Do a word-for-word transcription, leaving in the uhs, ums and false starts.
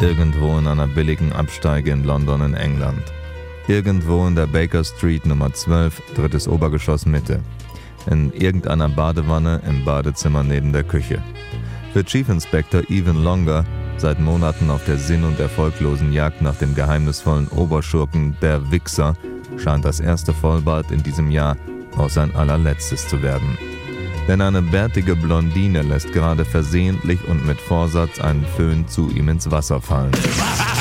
irgendwo in einer billigen Absteige in London in England. Irgendwo in der Baker Street Nummer zwölf, drittes Obergeschoss Mitte. In irgendeiner Badewanne im Badezimmer neben der Küche. Für Chief Inspector Even Longer, seit Monaten auf der sinn- und erfolglosen Jagd nach dem geheimnisvollen Oberschurken der Wichser, scheint das erste Vollbad in diesem Jahr auch sein allerletztes zu werden. Denn eine bärtige Blondine lässt gerade versehentlich und mit Vorsatz einen Föhn zu ihm ins Wasser fallen.